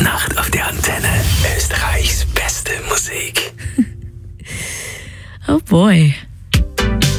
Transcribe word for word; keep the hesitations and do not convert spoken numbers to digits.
Heute Nacht auf der Antenne. Österreichs beste Musik. Oh boy.